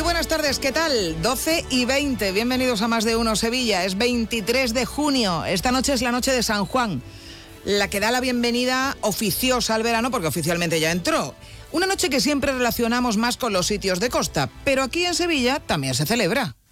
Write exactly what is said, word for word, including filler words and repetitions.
buenas tardes, ¿qué tal? doce y veinte, bienvenidos a Más de Uno Sevilla. Es veintitrés de junio, esta noche es la noche de San Juan, la que da la bienvenida oficiosa al verano, porque oficialmente ya entró. Una noche que siempre relacionamos más con los sitios de costa, pero aquí en Sevilla también se celebra.